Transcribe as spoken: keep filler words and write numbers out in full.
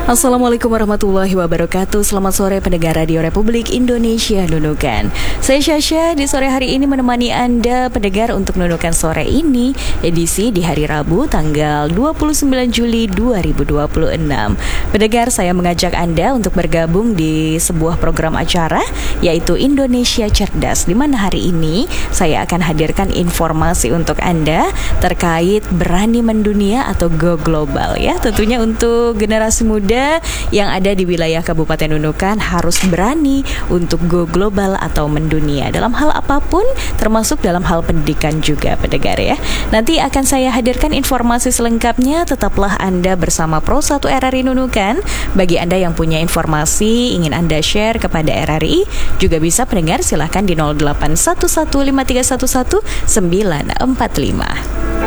Assalamualaikum warahmatullahi wabarakatuh. Selamat sore pendengar Radio Republik Indonesia Nunukan. Saya Syasha di sore hari ini menemani Anda pendengar untuk Nunukan sore ini, edisi di hari Rabu tanggal dua puluh sembilan Juli dua ribu dua puluh enam. Pendengar, saya mengajak Anda untuk bergabung di sebuah program acara yaitu Indonesia Cerdas, di mana hari ini saya akan hadirkan informasi untuk Anda terkait berani mendunia atau go global ya. Tentunya untuk generasi muda yang ada di wilayah Kabupaten Nunukan harus berani untuk go global atau mendunia dalam hal apapun, termasuk dalam hal pendidikan juga pendengar ya. Nanti akan saya hadirkan informasi selengkapnya. Tetaplah Anda bersama Pro satu R R I Nunukan. Bagi Anda yang punya informasi ingin Anda share kepada R R I, juga bisa pendengar silahkan di nol delapan satu satu lima tiga satu satu sembilan empat lima.